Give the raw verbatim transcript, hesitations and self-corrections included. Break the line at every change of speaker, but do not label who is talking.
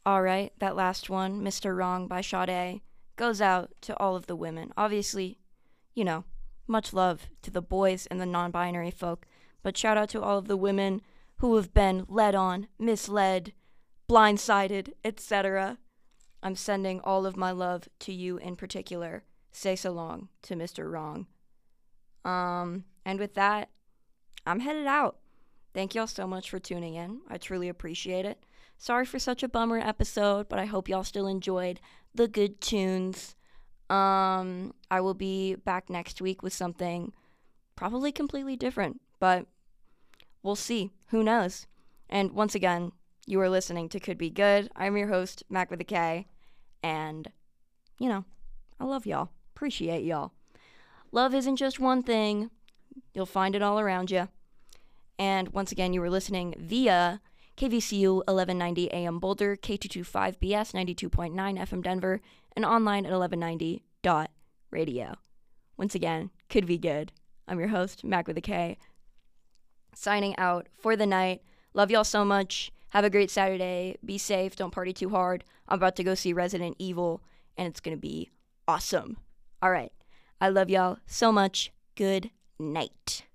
Alright, that last one, Mister Wrong by Sade, goes out to all of the women. Obviously, you know, much love to the boys and the non binary folk, but shout out to all of the women who have been led on, misled, blindsided, et cetera. I'm sending all of my love to you in particular. Say so long to Mister Wrong. Um, and with that, I'm headed out. Thank y'all so much for tuning in. I truly appreciate it. Sorry for such a bummer episode, but I hope y'all still enjoyed the good tunes. Um, I will be back next week with something probably completely different, but we'll see. Who knows? And once again, you are listening to Could Be Good. I'm your host, Mac with a K, and, you know, I love y'all. Appreciate y'all. Love isn't just one thing. You'll find it all around you. And once again, you were listening via K V C U eleven ninety A M Boulder, K two twenty-five B S ninety-two point nine F M Denver, and online at eleven ninety dot radio. Once again, Could Be Good. I'm your host, Mac with a K, signing out for the night. Love y'all so much. Have a great Saturday. Be safe. Don't party too hard. I'm about to go see Resident Evil, and it's going to be awesome. All right. I love y'all so much. Good night.